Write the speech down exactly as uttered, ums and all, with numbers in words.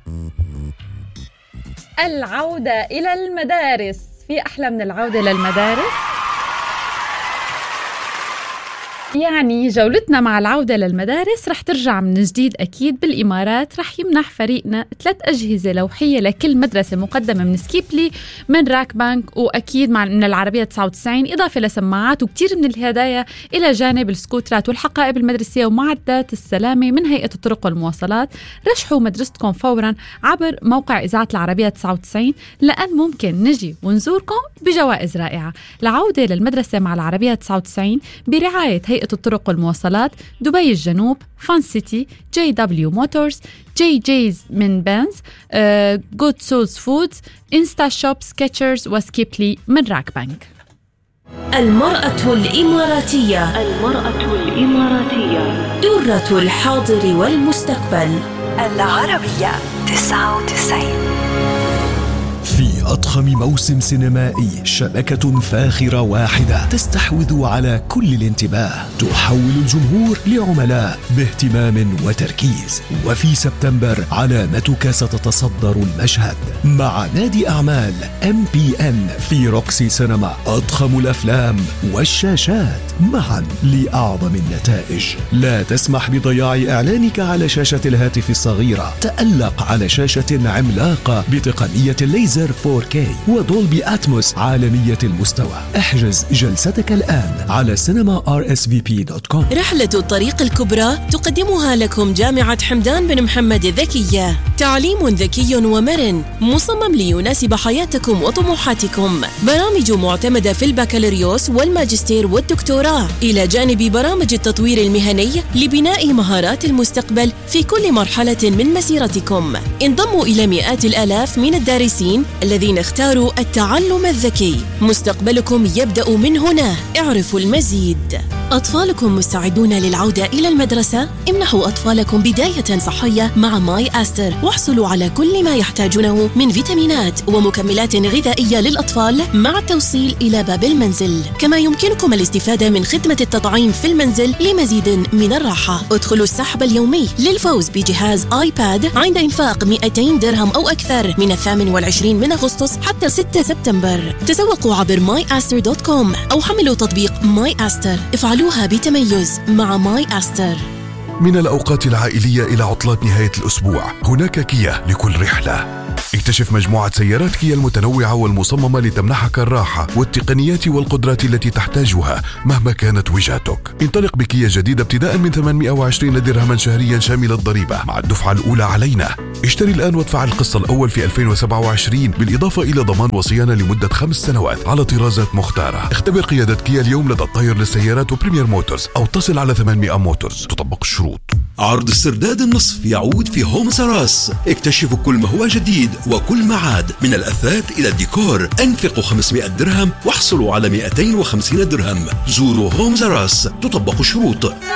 العودة إلى المدارس، في أحلى من العودة للمدارس؟ يعني جولتنا مع العودة للمدارس رح ترجع من جديد أكيد بالإمارات. رح يمنح فريقنا ثلاث أجهزة لوحية لكل مدرسة مقدمة من سكيبلي من راك بانك، وأكيد من العربية تسعة وتسعين، إضافة لسماعات وكتير من الهدايا إلى جانب السكوترات والحقائب المدرسية ومعدات السلامة من هيئة الطرق والمواصلات. رشحوا مدرستكم فورا عبر موقع إذاعة العربية تسعة وتسعين، لأن ممكن نجي ونزوركم بجوائز رائعة. العودة للمدرسة مع العربية تسعة وتسعين برعاية هيئة الطرق والمواصلات، دبي الجنوب، فان سيتي، جي دبليو موتورز، جي جيز من بنز، جود سولز فودز، انستا شوب، سكتشرز، وسكيبلي من راك بانك. المرأة الإماراتية، المرأة الإماراتية، درة الحاضر والمستقبل. العربية تسعة وتسعين. في أضخم موسم سينمائي، شبكة فاخرة واحدة تستحوذ على كل الانتباه، تحول الجمهور لعملاء باهتمام وتركيز. وفي سبتمبر علامتك ستتصدر المشهد مع نادي أعمال إم بي إن في روكسي سينما. أضخم الأفلام والشاشات معا لأعظم النتائج. لا تسمح بضياع إعلانك على شاشة الهاتف الصغيرة. تألق على شاشة عملاقة بتقنية الليزر فور كي ودولبي أتموس عالمية المستوى. احجز جلستك الآن على سينما آر إس في بي دوت كوم. رحلة الطريق الكبرى تقدمها لكم جامعة حمدان بن محمد الذكية. تعليم ذكي ومرن مصمم ليناسب حياتكم وطموحاتكم. برامج معتمدة في البكالوريوس والماجستير والدكتوراه، إلى جانب برامج التطوير المهني لبناء مهارات المستقبل في كل مرحلة من مسيرتكم. انضموا إلى مئات الآلاف من الدارسين الذين اختاروا التعلم الذكي. مستقبلكم يبدأ من هنا. اعرفوا المزيد. أطفالكم مستعدون للعودة إلى المدرسة؟ امنحوا أطفالكم بداية صحية مع ماي أستر، واحصلوا على كل ما يحتاجونه من فيتامينات ومكملات غذائية للأطفال مع التوصيل إلى باب المنزل. كما يمكنكم الاستفادة من خدمة التطعيم في المنزل لمزيد من الراحة. ادخلوا السحب اليومي للفوز بجهاز آيباد عند إنفاق مئتين درهم أو أكثر من الثامن والعشرين من أغسطس حتى ستة سبتمبر. تسوقوا عبر ماي أستر دوت كوم أو حملوا تطبيق ماي أستر. افعلوها بتميز مع ماي أستر. من الأوقات العائلية إلى عطلات نهاية الأسبوع، هناك كيا لكل رحلة. اكتشف مجموعة سيارات كيا المتنوعة والمصممة لتمنحك الراحة والتقنيات والقدرات التي تحتاجها مهما كانت وجهتك. انطلق بكيا جديدة ابتداء من ثمانمئة وعشرين درهما شهريا شامل الضريبة مع الدفعة الأولى علينا. اشتري الآن وادفع القسط الأول في ألفين وسبعة وعشرين، بالإضافة إلى ضمان وصيانة لمدة خمس سنوات على طرازات مختارة. اختبر قيادة كيا اليوم لدى الطاير للسيارات وبريمير موتورز أو اتصل على ثمانمئة موتورز. تطبق الشروط. عرض استرداد النصف يعود في هوم سراس. اكتشفوا كل ما هو جديد وكل ما عاد، من الأثاث إلى الديكور. انفقوا خمسمئة درهم واحصلوا على مئتين وخمسين درهم. زوروا هوم سراس. تطبق الشروط.